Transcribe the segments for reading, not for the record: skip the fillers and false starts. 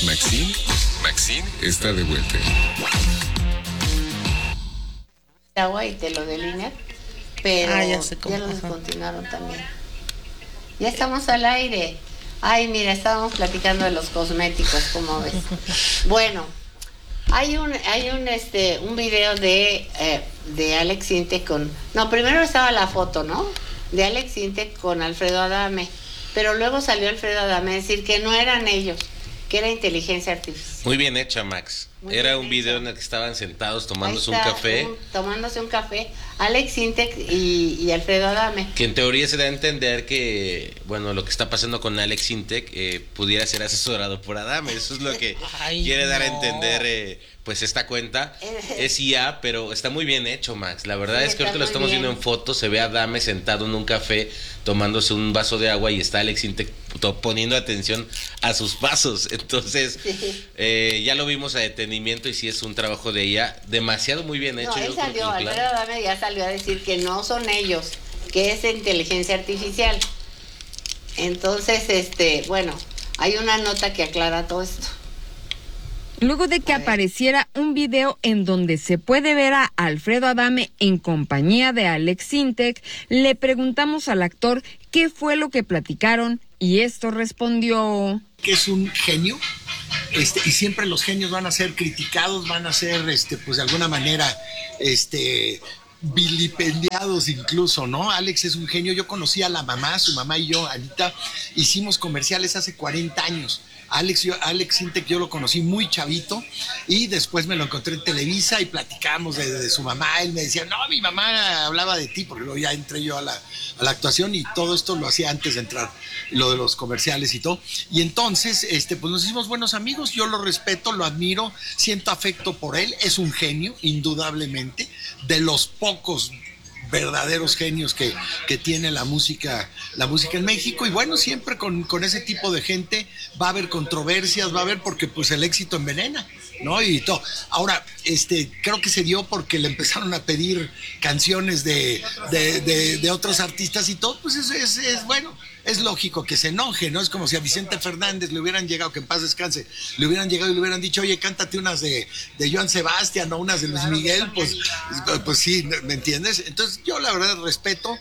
Maxine está de vuelta. Agua y te lo delinea, pero ya sé cómo. ya lo descontinuaron también. Ya estamos al aire. Ay, mira, estábamos platicando de los cosméticos, ¿cómo ves? Bueno, hay un video de Alex Intec con... No, primero estaba la foto, ¿no? De Alex Intec con Alfredo Adame, pero luego salió Alfredo Adame a decir que no eran ellos, que era inteligencia artificial. Muy bien hecha, Max. Era un video en el que estaban sentados tomándose un café. Tomándose un café, Alex Intec y Alfredo Adame. Que en teoría se da a entender que, bueno, lo que está pasando con Alex Intec pudiera ser asesorado por Adame. Eso es lo que quiere dar a entender, pues esta cuenta. Es IA, pero está muy bien hecho, Max. La verdad es que ahorita lo estamos viendo en fotos. Se ve a Adame sentado en un café tomándose un vaso de agua y está Alex Intec poniendo atención a sus pasos. Entonces, ya lo vimos a detenimiento y sí es un trabajo de IA demasiado muy bien hecho. No, él salió, claro. Alfredo Adame ya salió a decir que no son ellos, que es inteligencia artificial. Entonces, bueno, hay una nota que aclara todo esto. Luego de que apareciera un video en donde se puede ver a Alfredo Adame en compañía de Alex Intec, le preguntamos al actor qué fue lo que platicaron y esto respondió... Que es un genio, y siempre los genios van a ser criticados, van a ser, pues de alguna manera, vilipendiados incluso, ¿no? Alex es un genio. Yo conocí a la mamá, su mamá y yo, Anita, hicimos comerciales hace 40 años. Alex Intec yo lo conocí muy chavito y después me lo encontré en Televisa y platicamos de su mamá. Él me decía, no, mi mamá hablaba de ti, porque luego ya entré yo a la actuación y todo esto lo hacía antes de entrar, lo de los comerciales y todo. Y entonces, pues nos hicimos buenos amigos, yo lo respeto, lo admiro, siento afecto por él, es un genio, indudablemente, de los pocos verdaderos genios que tiene la música en México. Y bueno, siempre con ese tipo de gente va a haber controversias, va a haber, porque pues el éxito envenena, ¿no? Y todo. Ahora, creo que se dio porque le empezaron a pedir canciones de otros artistas y todo, pues es bueno. Es lógico que se enoje, ¿no? Es como si a Vicente Fernández le hubieran llegado, que en paz descanse, le hubieran llegado y le hubieran dicho, oye, cántate unas de Joan Sebastián o unas de Luis Miguel, pues sí, ¿me entiendes? Entonces yo la verdad respeto,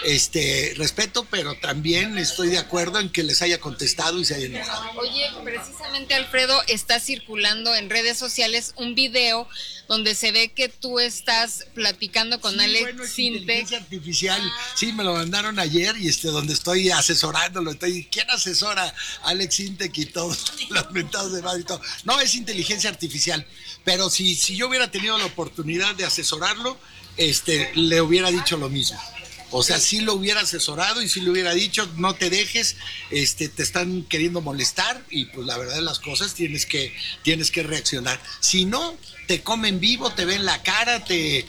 pero también estoy de acuerdo en que les haya contestado y se haya enojado. Oye, precisamente, Alfredo, está circulando en redes sociales un video donde se ve que tú estás platicando con Alex Intec. Inteligencia artificial, sí, me lo mandaron ayer y donde estoy asesorándolo, ¿quién asesora a Alex Intec y todos los mentados de madre y todo? No, es inteligencia artificial, pero si yo hubiera tenido la oportunidad de asesorarlo, le hubiera dicho lo mismo. O sea, sí lo hubiera asesorado y sí le hubiera dicho, no te dejes, te están queriendo molestar y pues la verdad de las cosas tienes que reaccionar. Si no, te comen vivo, te ven la cara, te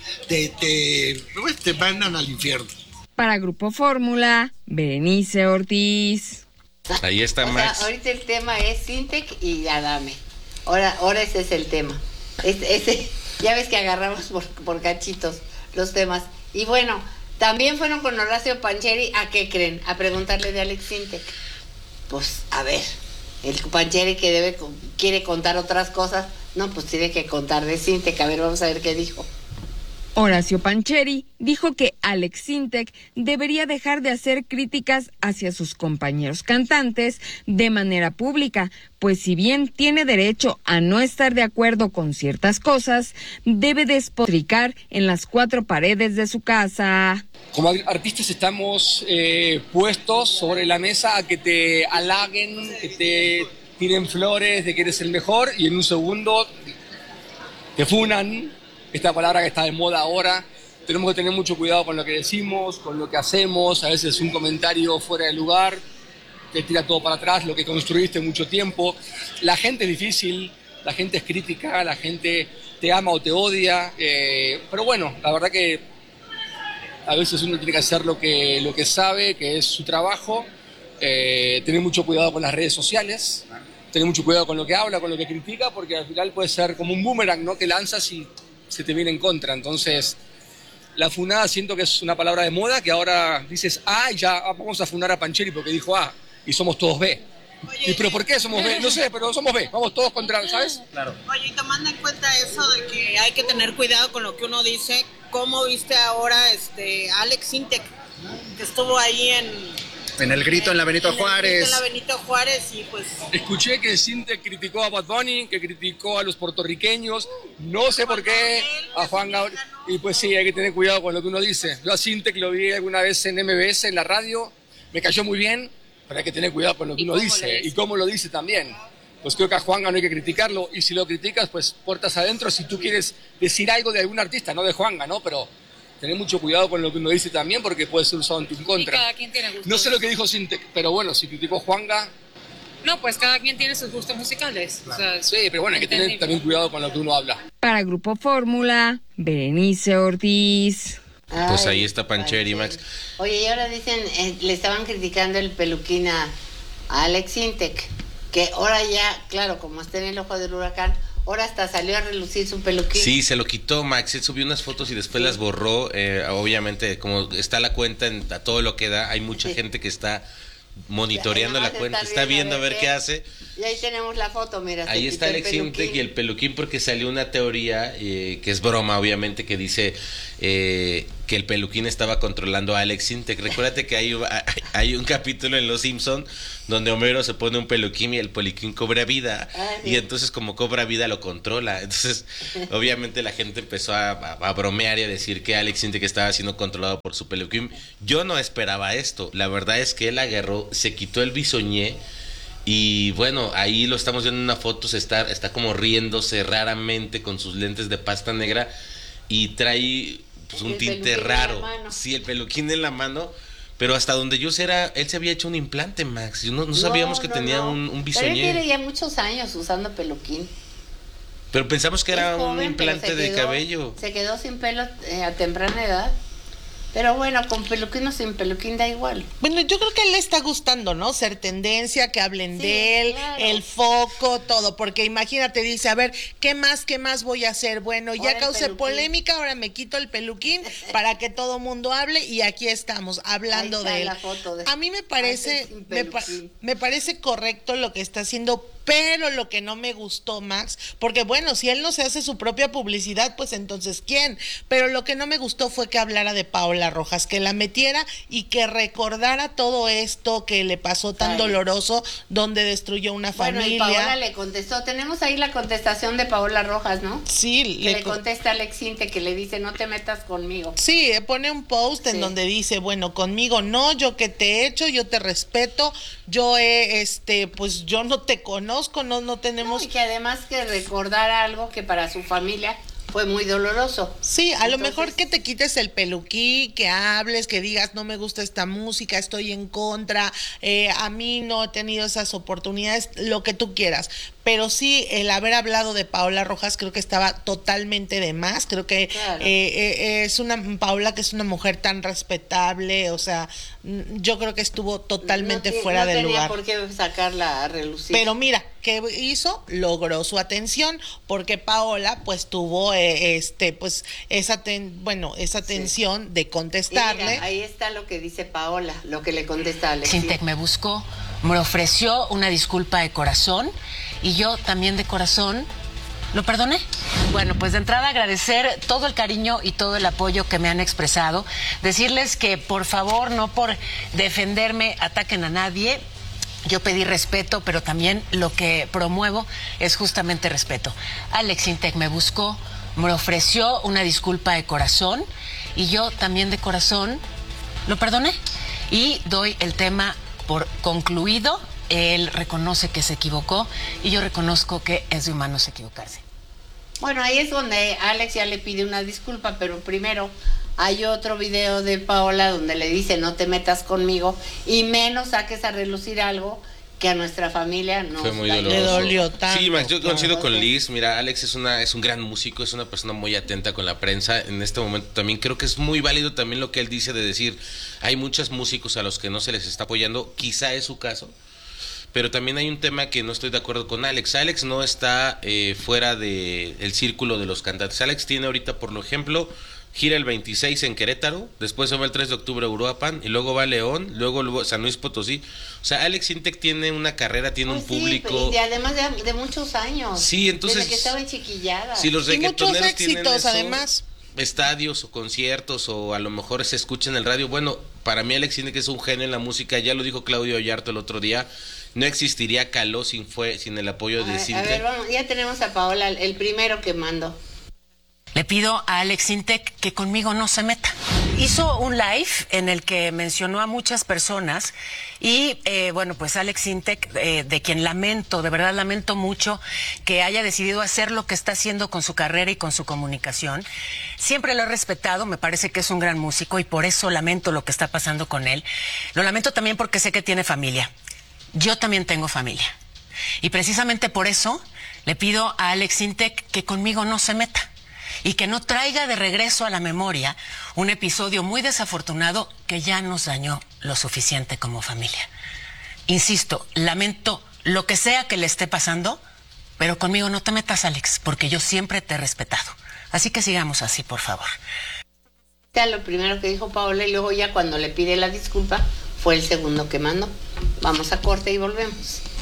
mandan al infierno. Para Grupo Fórmula, Berenice Ortiz. Ahí está Max. Ahorita el tema es Intec y Adame. Ahora ese es el tema. Ya ves que agarramos por cachitos los temas. Y bueno, también fueron con Horacio Pancheri, ¿a qué creen? A preguntarle de Alex Intec. Pues, a ver, el Pancheri que quiere contar otras cosas, no, pues tiene que contar de Intec. A ver, vamos a ver qué dijo. Horacio Pancheri dijo que Alex Intec debería dejar de hacer críticas hacia sus compañeros cantantes de manera pública, pues si bien tiene derecho a no estar de acuerdo con ciertas cosas, debe despotricar en las cuatro paredes de su casa. Como artistas estamos puestos sobre la mesa a que te halaguen, que te tiren flores de que eres el mejor y en un segundo te funan. Esta palabra que está de moda ahora, tenemos que tener mucho cuidado con lo que decimos, con lo que hacemos. A veces un comentario fuera de lugar te tira todo para atrás, lo que construiste mucho tiempo. La gente es difícil, la gente es crítica, la gente te ama o te odia, pero bueno, la verdad que a veces uno tiene que hacer lo que sabe, que es su trabajo, tener mucho cuidado con las redes sociales, tener mucho cuidado con lo que habla, con lo que critica, porque al final puede ser como un boomerang, ¿no? Que lanzas y se te viene en contra. Entonces, la funada siento que es una palabra de moda, que ahora dices A y ya vamos a funar a Pancheri porque dijo A y somos todos B. ¿Y pero por qué somos B? No sé, pero somos B. Vamos todos contra, ¿sabes? Claro. Oye, y tomando en cuenta eso de que hay que tener cuidado con lo que uno dice, ¿cómo viste ahora Alex Intec, que estuvo ahí en el grito en la Benito Juárez? En la Benito Juárez y pues... Escuché que Sinte criticó a Bad Bunny, que criticó a los puertorriqueños, no sé por qué, a Juan Gabriel. Y pues sí, hay que tener cuidado con lo que uno dice. Yo a Sinte que lo vi alguna vez en MBS, en la radio, me cayó muy bien, pero hay que tener cuidado con lo que uno dice y cómo lo dice también. Pues creo que a Juanga no hay que criticarlo, y si lo criticas, pues puertas adentro si tú quieres decir algo de algún artista, no de Juanga, ¿no? Pero tener mucho cuidado con lo que uno dice también, porque puede ser usado en tu contra. Y cada quien tiene gustos. No sé lo que dijo Sinte, pero bueno, si criticó Juanga... No, pues cada quien tiene sus gustos musicales. O sea, sí, pero bueno, hay que tener también cuidado con lo que uno habla. Para Grupo Fórmula, Berenice Ortiz. Pues ahí está Pancheri, Max. Oye, y ahora dicen, le estaban criticando el peluquín a Alex Intec, que ahora ya, claro, como está en el ojo del huracán, ahora hasta salió a relucir su peluquín. Sí, se lo quitó Max, él subió unas fotos y después las borró. Obviamente, como está la cuenta a todo lo que da, hay mucha gente que está monitoreando la cuenta, está viendo a ver qué hace. Y ahí tenemos la foto, mira. Ahí está Alex Intec y el peluquín, porque salió una teoría que es broma, obviamente, que dice que el peluquín estaba controlando a Alex Intec. Recuérdate que hay un capítulo en Los Simpson donde Homero se pone un peluquín y el peluquín cobra vida. Y entonces, como cobra vida, lo controla. Entonces, obviamente la gente empezó a bromear y a decir que Alex Intec estaba siendo controlado por su peluquín. Yo no esperaba esto. La verdad es que él agarró, se quitó el bisoñé. Y bueno, ahí lo estamos viendo en una foto, está como riéndose raramente con sus lentes de pasta negra y trae pues un tinte raro. Sí, el peluquín en la mano, pero hasta donde yo sé él se había hecho un implante, Max. No sabíamos que tenía un bisoñé. Pero él tiene ya muchos años usando peluquín. Pero pensamos que era joven, un implante de cabello. Se quedó sin pelo a temprana edad. Pero bueno, con peluquín o sin peluquín da igual. Bueno, yo creo que a él le está gustando, ¿no? Ser tendencia, que hablen de él, claro. El foco, todo. Porque imagínate, dice, a ver, ¿qué más voy a hacer? Bueno, ahora ya causé polémica, ahora me quito el peluquín para que todo mundo hable y aquí estamos hablando de él. A mí me parece, me parece correcto lo que está haciendo, pero lo que no me gustó, Max, porque bueno, si él no se hace su propia publicidad, pues entonces ¿quién? Pero lo que no me gustó fue que hablara de Paola Rojas, que la metiera y que recordara todo esto que le pasó tan doloroso, donde destruyó una familia. Y Paola le contestó, tenemos ahí la contestación de Paola Rojas, ¿no? Sí. Le contesta a Alex Intec, que le dice, no te metas conmigo. Sí, pone un post en donde dice, bueno, conmigo no, yo que te he hecho, yo te respeto, yo pues yo no te conozco, no tenemos... No, y que además que recordar algo que para su familia fue muy doloroso. Sí, a lo mejor que te quites el peluquín, que hables, que digas, no me gusta esta música, estoy en contra, a mí no he tenido esas oportunidades, lo que tú quieras. Pero sí, el haber hablado de Paola Rojas creo que estaba totalmente de más. Creo que es una Paola que es una mujer tan respetable, o sea, yo creo que estuvo totalmente fuera de lugar. No tenía por qué sacarla a relucir. Pero mira, ¿qué hizo? Logró su atención, porque Paola pues tuvo pues esa atención de contestarle. Mira, ahí está lo que dice Paola, lo que le contesta a Alex. Intec me buscó, me ofreció una disculpa de corazón y yo también de corazón lo perdoné. Bueno, pues de entrada agradecer todo el cariño y todo el apoyo que me han expresado, decirles que por favor, no por defenderme ataquen a nadie. Yo pedí respeto, pero también lo que promuevo es justamente respeto. Alex Intec me buscó, me ofreció una disculpa de corazón y yo también de corazón lo perdoné. Y doy el tema por concluido. Él reconoce que se equivocó y yo reconozco que es de humanos equivocarse. Bueno, ahí es donde Alex ya le pide una disculpa, pero primero hay otro video de Paola donde le dice no te metas conmigo y menos saques a relucir algo que a nuestra familia no fue muy le dolió tanto. Sí, Max, yo coincido con Liz. Mira, Alex es un gran músico, es una persona muy atenta con la prensa. En este momento también creo que es muy válido también lo que él dice de decir, hay muchos músicos a los que no se les está apoyando, quizá es su caso. Pero también hay un tema que no estoy de acuerdo con Alex. Alex no está fuera del círculo de los cantantes. Alex tiene ahorita, por ejemplo, gira el 26 en Querétaro, después se va el 3 de octubre a Uruapan, y luego va a León, luego San Luis Potosí. O sea, Alex Sintek tiene una carrera, tiene un público. Y además de muchos años. Sí, entonces. Desde que estaba en chiquillada. Si los Y muchos reggaetoneros tienen éxitos, eso, además. estadios o conciertos, o a lo mejor se escucha en el radio. Bueno, para mí Alex Sintek es un genio en la música, ya lo dijo Claudio Oyarto el otro día. No existiría Caló sin el apoyo de Sintek. A ver, vamos, ya tenemos a Paola, el primero que mando. Le pido a Alex Sintek que conmigo no se meta. Hizo un live en el que mencionó a muchas personas y, bueno, pues Alex Sintek, de quien lamento, de verdad lamento mucho que haya decidido hacer lo que está haciendo con su carrera y con su comunicación. Siempre lo he respetado, me parece que es un gran músico y por eso lamento lo que está pasando con él. Lo lamento también porque sé que tiene familia. Yo también tengo familia. Y precisamente por eso le pido a Alex Sintek que conmigo no se meta. Y que no traiga de regreso a la memoria un episodio muy desafortunado que ya nos dañó lo suficiente como familia. Insisto, lamento lo que sea que le esté pasando, pero conmigo no te metas, Alex, porque yo siempre te he respetado. Así que sigamos así, por favor. Lo primero que dijo Paola y luego ya cuando le pide la disculpa fue el segundo que mandó. Vamos a corte y volvemos.